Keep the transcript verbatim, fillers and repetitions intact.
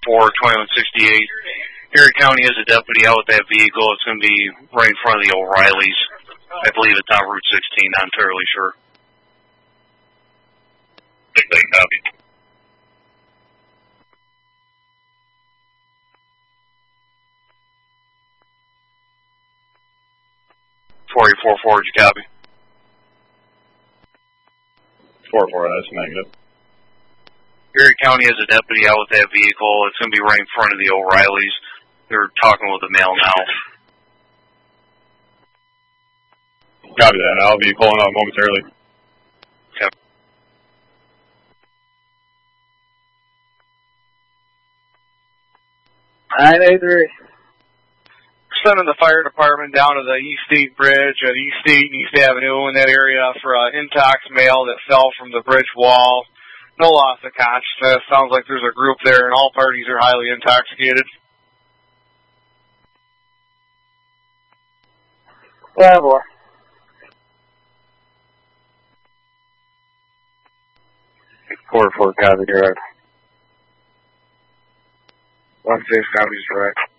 four, twenty-one sixty-eight. Erie County has a deputy out with that vehicle. It's going to be right in front of the O'Reillys. I believe it's on Route sixteen. Not entirely sure. six eight, copy. four eight four four, did you copy? four four, that's negative. Erie County has a deputy out with that vehicle. It's going to be right in front of the O'Reillys. They're talking with the male now. Copy that. I'll be pulling up momentarily. Okay. nine eight three. Sending the fire department down to the East State Bridge at East State and East Avenue in that area for an intox male that fell from the bridge wall. No loss of consciousness. Sounds like there's a group there and all parties are highly intoxicated. Yeah, boy. four four, copy, direct. one six, copies, direct.